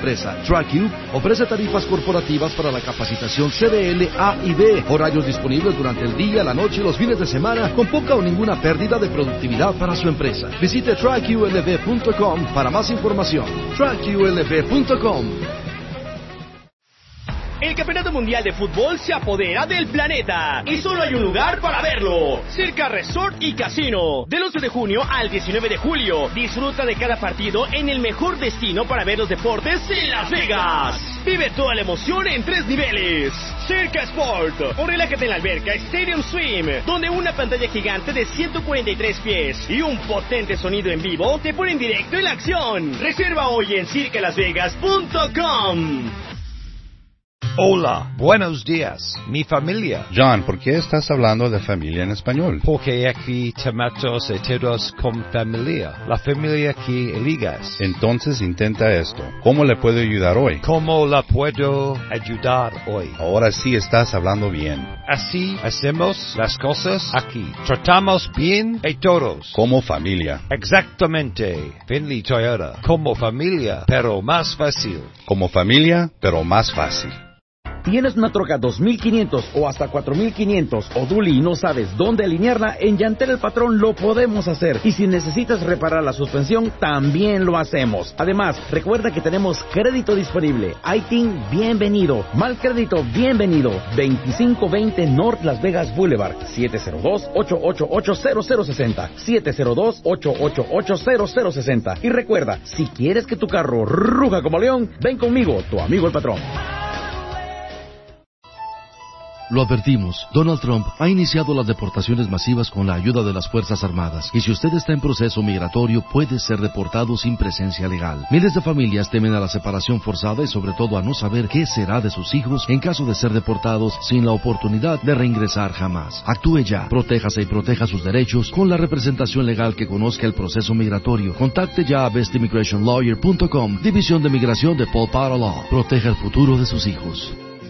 empresa. TrackU ofrece tarifas corporativas para la capacitación CDL A y B, horarios disponibles durante el día, la noche y los fines de semana, con poca o ninguna pérdida de productividad para su empresa. Visite TrackULV.com para más información. TrackULV.com. El Campeonato Mundial de Fútbol se apodera del planeta y solo hay un lugar para verlo: Circa Resort y Casino. Del 11 de junio al 19 de julio, disfruta de cada partido en el mejor destino para ver los deportes en Las Vegas. Vive toda la emoción en 3 niveles. Circa Sport, o relájate en la alberca Stadium Swim, donde una pantalla gigante de 143 pies y un potente sonido en vivo te ponen directo en la acción. Reserva hoy en circalasvegas.com. Hola, buenos días, mi familia. John, ¿por qué estás hablando de familia en español? Porque aquí tomamos todos con familia. La familia que eligas. Entonces intenta esto. ¿Cómo le puedo ayudar hoy? ¿Cómo la puedo ayudar hoy? Ahora sí estás hablando bien. Así hacemos las cosas aquí. Tratamos bien a todos. Como familia. Exactamente. Finley Toyota. Como familia, pero más fácil. Como familia, pero más fácil. ¿Tienes una troca 2500 o hasta 4500 o dually y no sabes dónde alinearla? En Yantel El Patrón lo podemos hacer. Y si necesitas reparar la suspensión, también lo hacemos. Además, recuerda que tenemos crédito disponible. ITIN, bienvenido. Mal crédito, bienvenido. 2520 North Las Vegas Boulevard. 702-888-0060. 702-888-0060. Y recuerda, si quieres que tu carro ruja como león, ven conmigo, tu amigo El Patrón. Lo advertimos, Donald Trump ha iniciado las deportaciones masivas con la ayuda de las Fuerzas Armadas, y si usted está en proceso migratorio, puede ser deportado sin presencia legal. Miles de familias temen a la separación forzada y sobre todo a no saber qué será de sus hijos en caso de ser deportados sin la oportunidad de reingresar jamás. Actúe ya, protéjase y proteja sus derechos con la representación legal que conozca el proceso migratorio. Contacte ya a bestimmigrationlawyer.com, División de Migración de Paul Potter Law. Proteja el futuro de sus hijos.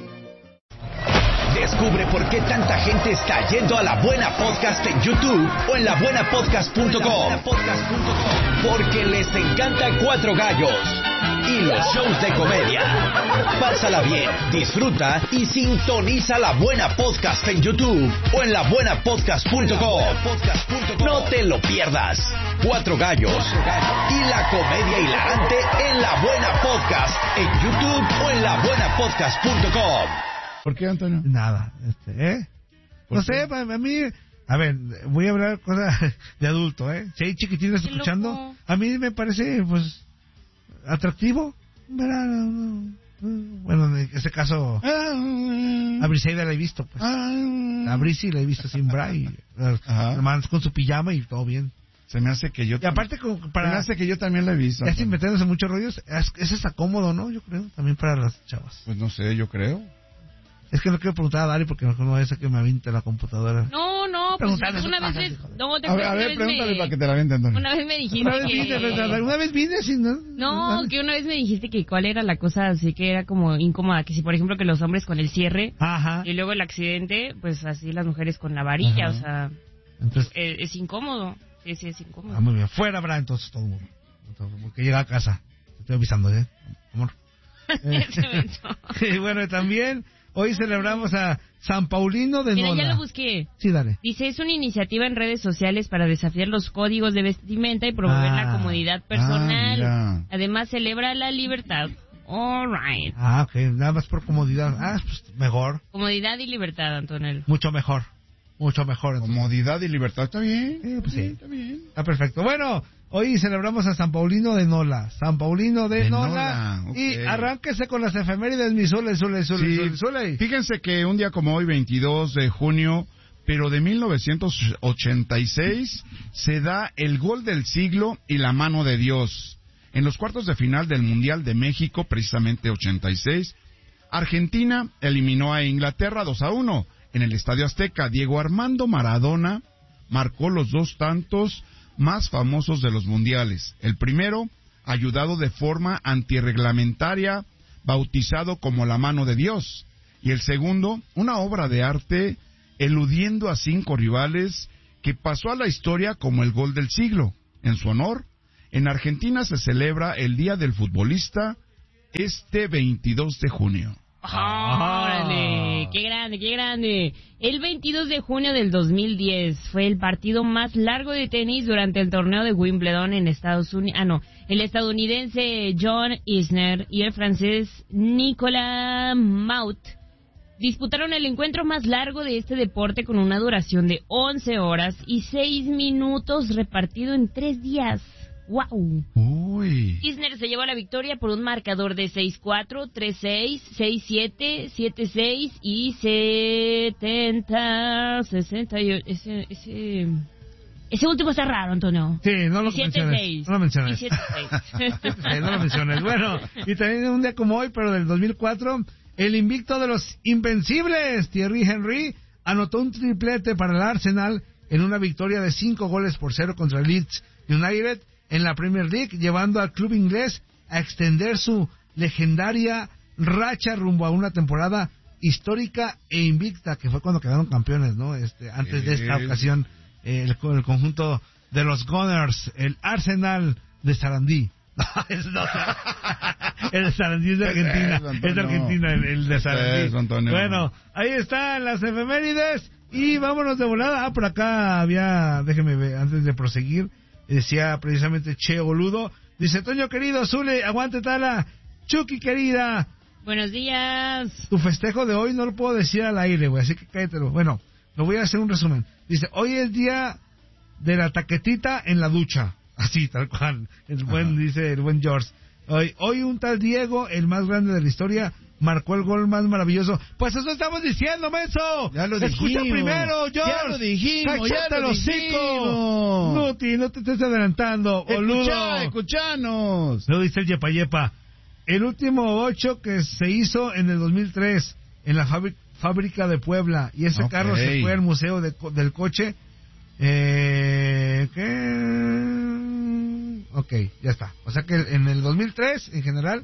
Descubre por qué tanta gente está yendo a La Buena Podcast en YouTube o en labuenapodcast.com. Porque les encanta Cuatro Gallos y los shows de comedia. Pásala bien, disfruta y sintoniza La Buena Podcast en YouTube o en labuenapodcast.com. No te lo pierdas. Cuatro Gallos y la comedia hilarante en La Buena Podcast en YouTube o en labuenapodcast.com. ¿Por qué, Antonio? Nada, no sé, a mí... A ver, voy a hablar cosas de adulto, Si hay chiquitines escuchando, loco. A mí me parece, pues, atractivo. Bueno, en este caso, a Briseida la he visto, pues. A Brisi la he visto sin bra y nomás con su pijama y todo bien. Se me hace que yo... Y aparte, se me hace que yo también la he visto. Ya sin meternos en muchos rollos, es hasta cómodo, ¿no? Yo creo, también para las chavas. Pues no sé, yo creo. Es que no quiero preguntar a Dari porque no es que me aviente la computadora. No, pues una vez... A ver, pregúntale para que te la aviente, Antonio. Una vez me dijiste Una vez vine sin... No, que una vez me dijiste que cuál era la cosa así que era como incómoda. Que si, por ejemplo, que los hombres con el cierre y luego el accidente, pues así las mujeres con la varilla, o sea... Entonces, es incómodo. Sí, es incómodo. Muy bien. Fuera, Bra, entonces todo el mundo. Porque llega a casa. Te estoy avisando, amor. Y bueno, también... Hoy celebramos a San Paulino de Nola. Mira, ya lo busqué. Sí, dale. Dice, es una iniciativa en redes sociales para desafiar los códigos de vestimenta y promover la comodidad personal. Además, celebra la libertad. All right. Ok, nada más por comodidad. Pues mejor. Comodidad y libertad, Antonio. Mucho mejor. Entonces. Comodidad y libertad, ¿está bien? Pues sí. Está bien. Perfecto. Bueno, hoy celebramos a San Paulino de Nola. San Paulino de Nola. Okay. Y arránquese con las efemérides, mi Zule. Fíjense que un día como hoy, 22 de junio, pero de 1986, se da el gol del siglo y la mano de Dios. En los cuartos de final del Mundial de México, precisamente 86, Argentina eliminó a Inglaterra 2-1. En el Estadio Azteca, Diego Armando Maradona marcó los 2 tantos más famosos de los mundiales. El primero, ayudado de forma antirreglamentaria, bautizado como la mano de Dios. Y el segundo, una obra de arte eludiendo a 5 rivales que pasó a la historia como el gol del siglo. En su honor, en Argentina se celebra el Día del Futbolista este 22 de junio. ¡Órale! ¡Qué grande, qué grande! El 22 de junio del 2010 fue el partido más largo de tenis durante el torneo de Wimbledon en Estados Unidos. El estadounidense John Isner y el francés Nicolas Mahut disputaron el encuentro más largo de este deporte con una duración de 11 horas y 6 minutos repartido en 3 días. ¡Wow! Uy. Isner se llevó la victoria por un marcador de 6-4, 3-6, 6-7, 7-6 y 70, 68. Ese último está raro, Antonio. Sí, no lo menciones. No lo menciones. No lo menciones. Bueno, y también un día como hoy, pero del 2004, el invicto de los invencibles, Thierry Henry, anotó un triplete para el Arsenal en una victoria de 5-0 contra el Leeds United en la Premier League, llevando al club inglés a extender su legendaria racha rumbo a una temporada histórica e invicta, que fue cuando quedaron campeones, ¿no? Antes de esta ocasión, el conjunto de los Gunners, el Arsenal de Sarandí. El Sarandí es de Argentina. Es de Argentina el de Sarandí. Bueno, ahí están las efemérides y vámonos de volada. Por acá déjeme ver, antes de proseguir, decía precisamente Che Boludo, dice: Toño querido, Zule, aguante Tala, Chucky querida. Buenos días. Tu festejo de hoy no lo puedo decir al aire, güey, así que cállatelo. Bueno, lo voy a hacer un resumen. Dice: hoy es día de la taquetita en la ducha. Así, tal cual. Dice el buen George. Hoy un tal Diego, el más grande de la historia, marcó el gol más maravilloso. Pues eso estamos diciendo, menso. Ya lo Escucha dijimos. Primero, George. Ya lo dijimos. ¡Cállate los hocico! Nuti, no te estés adelantando, boludo. Escuchanos. Lo dice el Yepa Yepa. El último 8 que se hizo en el 2003 en la fábrica de Puebla. Y ese carro se fue al museo del coche. Ok, ya está. O sea que en el 2003, en general,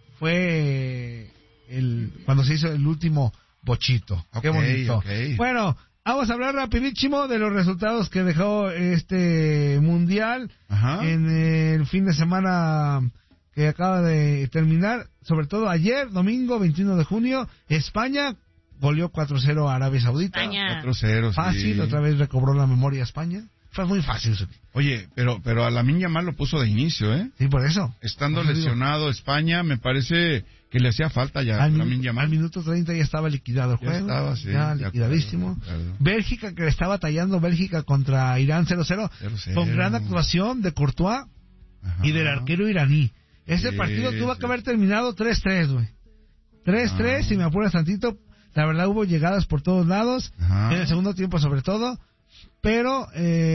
fue cuando se hizo el último bochito. Qué bonito. Bueno, vamos a hablar rapidísimo de los resultados que dejó este mundial en el fin de semana que acaba de terminar. Sobre todo ayer, domingo 21 de junio, España goleó 4-0 a Arabia Saudita. España. 4-0, fácil, sí. Otra vez recobró la memoria España. Fue muy fácil. Oye, pero a Lamine Yamal lo puso de inicio, ¿eh? Sí, por eso. Estando lesionado España, me parece que le hacía falta ya a Lamine Yamal. Al minuto 30 ya estaba liquidado el juego. Ya estaba, sí. Ya liquidadísimo. De acuerdo. Bélgica, que le estaba tallando Bélgica contra Irán 0-0. Con gran actuación de Courtois y del arquero iraní. Ese partido tuvo que haber terminado 3-3, güey. 3-3, si me apuras tantito. La verdad hubo llegadas por todos lados. En el segundo tiempo sobre todo. Pero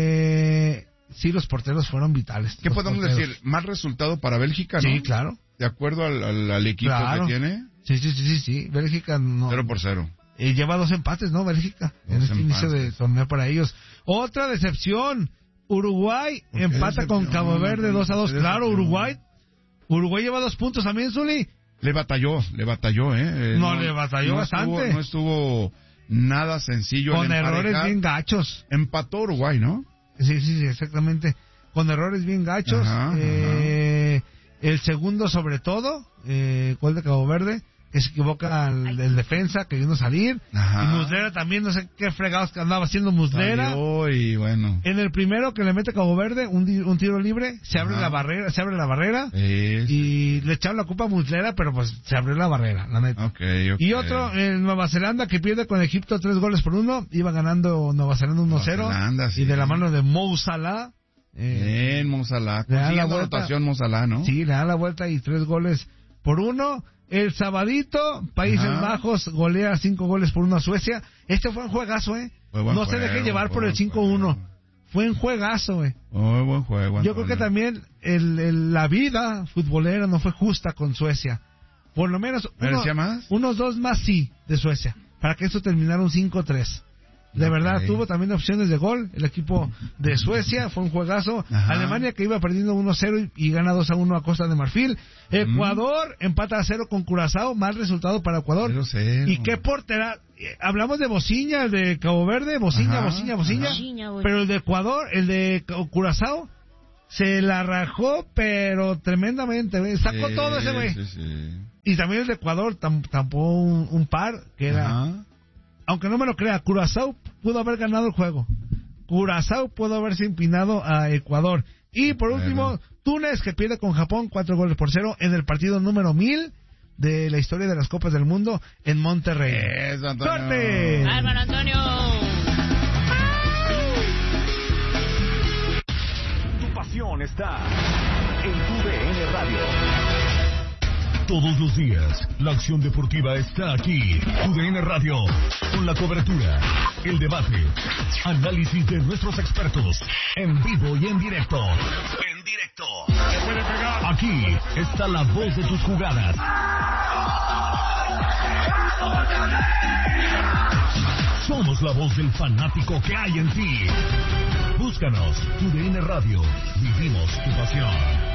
sí, los porteros fueron vitales. ¿Qué podemos decir? ¿Más resultado para Bélgica, no? Sí, claro. ¿De acuerdo al equipo que tiene? Sí. Bélgica no. 0-0. Lleva 2 empates, ¿no? Bélgica. En este inicio de torneo para ellos. Otra decepción. Uruguay empata con Cabo Verde 2-2. Claro, Uruguay lleva 2 puntos también, Zuli. Le batalló, le batalló bastante. No estuvo nada sencillo. Con errores bien gachos. Empató Uruguay, ¿no? Sí, exactamente. Con errores bien gachos. El segundo sobre todo, gol de Cabo Verde, que se equivoca el defensa queriendo salir. Y Muslera también, no sé qué fregados que andaba haciendo Muslera. Y bueno. En el primero que le mete Cabo Verde, un tiro libre, se abre la barrera y le echaron la culpa a Muslera, pero pues se abrió la barrera, la neta. Y otro en Nueva Zelanda que pierde con Egipto 3-1, iba ganando Nueva Zelanda 1-0 y de la mano de Mo Salah. Bien, Mo Salah. Consiguiendo rotación Mo Salah, ¿no? Sí, le da la vuelta y 3-1. El sabadito, Países Bajos golea 5-1 a Suecia. Este fue un juegazo, No se deje llevar por el 5-1. Fue un juegazo, Muy buen juego. Yo creo que también la vida futbolera no fue justa con Suecia. Por lo menos unos 2 más sí de Suecia, para que esto terminara un 5-3. De verdad, tuvo también opciones de gol el equipo de Suecia, fue un juegazo. Alemania, que iba perdiendo 1-0 y gana 2-1 a Costa de Marfil. Ecuador empata a 0 con Curazao, mal resultado para Ecuador. 0-0. Y qué portera, hablamos de Bociña, el de Cabo Verde, Bociña, pero el de Ecuador, el de Curazao, se la rajó, pero tremendamente, güey. Sacó todo ese güey. Sí. Y también el de Ecuador tampó un par, que era... Ajá. Aunque no me lo crea, Curazao pudo haber ganado el juego. Curazao pudo haberse empinado a Ecuador. Y por último, Túnez, que pierde con Japón 4-0 en el partido número 1000 de la historia de las Copas del Mundo en Monterrey. ¡Suerte! ¡Álvaro Antonio! Tu pasión está en tu DN Radio. Todos los días, la acción deportiva está aquí. TUDN Radio, con la cobertura, el debate, análisis de nuestros expertos, en vivo y en directo. En directo. Aquí está la voz de tus jugadas. Somos la voz del fanático que hay en ti. Búscanos, TUDN Radio. Vivimos tu pasión.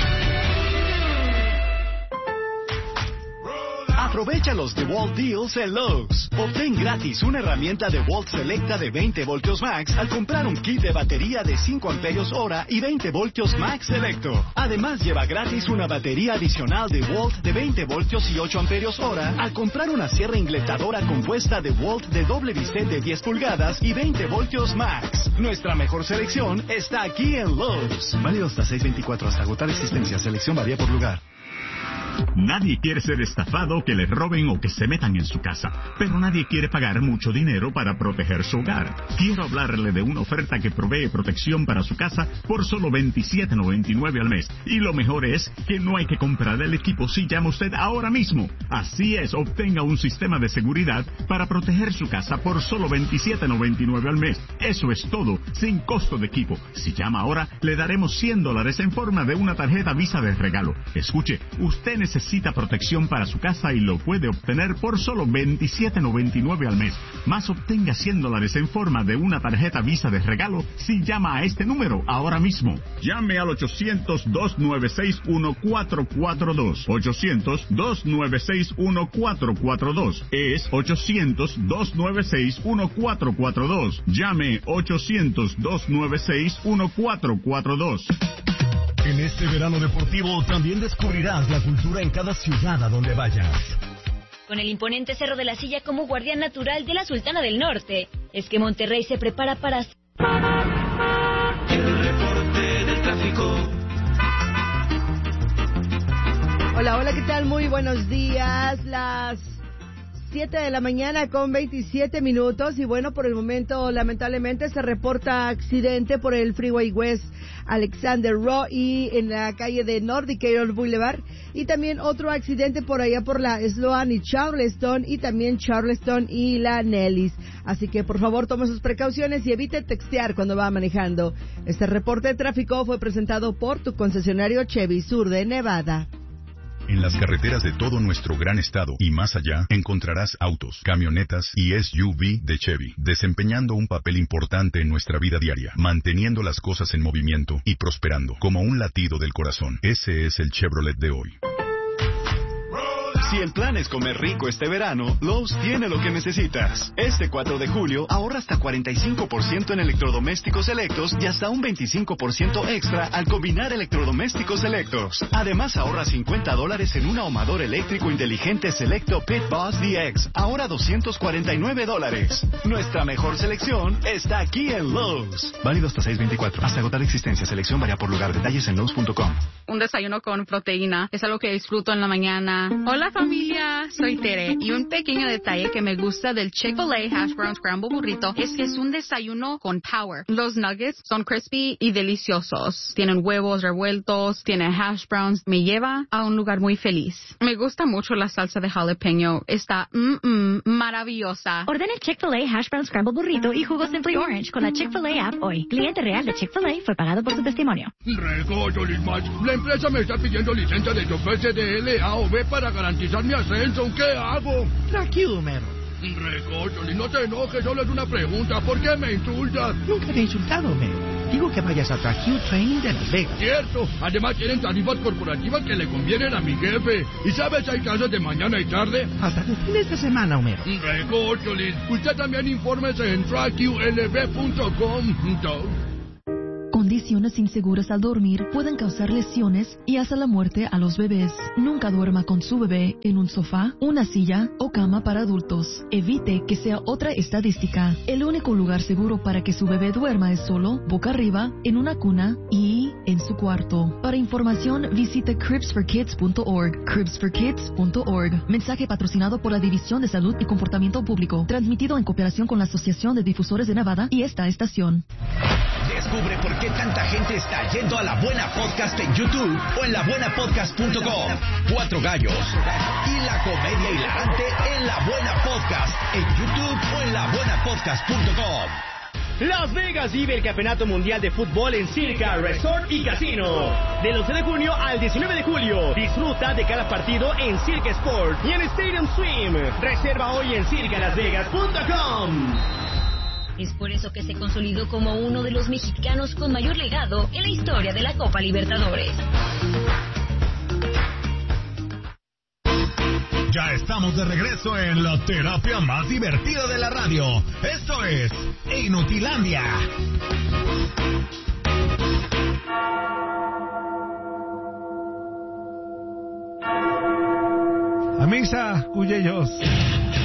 Aprovecha los DeWalt Deals en Lowe's. Obtén gratis una herramienta DeWalt Selecta de 20 voltios max al comprar un kit de batería de 5 amperios hora y 20 voltios max selecto. Además, lleva gratis una batería adicional DeWalt de 20 voltios y 8 amperios hora al comprar una sierra ingletadora compuesta DeWalt de doble bistec de 10 pulgadas y 20 voltios max. Nuestra mejor selección está aquí en Lowe's. Válido hasta 6/24 hasta agotar existencia. Selección varía por lugar. Nadie quiere ser estafado, que le roben o que se metan en su casa, pero nadie quiere pagar mucho dinero para proteger su hogar. Quiero hablarle de una oferta que provee protección para su casa por solo $27.99 al mes. Y lo mejor es que no hay que comprar el equipo si llama usted ahora mismo. Así es, obtenga un sistema de seguridad para proteger su casa por solo $27.99 al mes. Eso es todo, sin costo de equipo. Si llama ahora, le daremos $100 en forma de una tarjeta Visa de regalo. Escuche, usted necesita protección para su casa y lo puede obtener por solo $27.99 al mes. Más, obtenga $100 en forma de una tarjeta Visa de regalo si llama a este número ahora mismo. Llame al 800-296-1442. 800-296-1442. Es 800-296-1442. Llame 800-296-1442. En este verano deportivo también descubrirás la cultura en cada ciudad a donde vayas. Con el imponente Cerro de la Silla como guardián natural de la Sultana del Norte, es que Monterrey se prepara para... El reporte del tráfico. Hola, ¿qué tal? Muy buenos días. Las 7 de la mañana con 27 minutos y bueno, por el momento lamentablemente se reporta accidente por el Freeway West Alexander Row y en la calle de Nordicator Boulevard y también otro accidente por allá por la Sloan y Charleston y también Charleston y la Nellis. Así que por favor tome sus precauciones y evite textear cuando va manejando. Este reporte de tráfico fue presentado por tu concesionario Chevy Sur de Nevada. En las carreteras de todo nuestro gran estado y más allá encontrarás autos, camionetas y SUV de Chevy, desempeñando un papel importante en nuestra vida diaria, manteniendo las cosas en movimiento y prosperando como un latido del corazón. Ese es el Chevrolet de hoy. Si el plan es comer rico este verano, Lowe's tiene lo que necesitas. Este 4 de julio ahorra hasta 45% en electrodomésticos selectos y hasta un 25% extra al combinar electrodomésticos selectos. Además ahorra $50 en un ahumador eléctrico inteligente selecto Pit Boss DX, ahora $249. Nuestra mejor selección está aquí en Lowe's. Válido hasta 6/24. Hasta agotar existencia. Selección varía por lugar. Detalles en Lowe's.com. Un desayuno con proteína es algo que disfruto en la mañana. Hola familia, soy Tere y un pequeño detalle que me gusta del Chick-fil-A Hash Brown Scramble Burrito es que es un desayuno con power. Los nuggets son crispy y deliciosos. Tienen huevos revueltos, tienen hash browns. Me lleva a un lugar muy feliz. Me gusta mucho la salsa de jalapeño. Está maravillosa. Ordena el Chick-fil-A Hash Brown Scramble Burrito y jugo Simply Orange con la Chick-fil-A app hoy. Cliente real de Chick-fil-A fue pagado por su testimonio. La empresa me está pidiendo licencia de chofer CDL A o B para garantizar mi ascenso. ¿Qué hago? Tranquilo, Homero. Recócholi, no te enojes, solo es una pregunta. ¿Por qué me insultas? Nunca te he insultado, Homero. Digo que vayas a Tracue Training de Las Vegas. Cierto. Además tienen tarifas corporativas que le convienen a mi jefe. ¿Y sabes si hay clases de mañana y tarde? Hasta de fines de semana, Homero. Recócholi, usted también infórmese en TracueLB.com. Con posiciones inseguras al dormir pueden causar lesiones y hasta la muerte a los bebés. Nunca duerma con su bebé en un sofá, una silla o cama para adultos. Evite que sea otra estadística. El único lugar seguro para que su bebé duerma es solo, boca arriba, en una cuna y en su cuarto. Para información, visite cribsforkids.org. cribsforkids.org. Mensaje patrocinado por la División de Salud y Comportamiento Público. Transmitido en cooperación con la Asociación de Difusores de Nevada y esta estación. Descubre por qué tanta gente está yendo a La Buena Podcast en YouTube o en labuenapodcast.com. 4 gallos y la comedia hilarante en La Buena Podcast en YouTube o en labuenapodcast.com. Las Vegas vive el Campeonato Mundial de Fútbol en Circa, Resort y Casino. Del 11 de junio al 19 de julio. Disfruta de cada partido en Circa Sport y en Stadium Swim. Reserva hoy en circalasvegas.com. Es por eso que se consolidó como uno de los mexicanos con mayor legado en la historia de la Copa Libertadores. Ya estamos de regreso en la terapia más divertida de la radio. Esto es Inutilandia. A misa, cuyellos.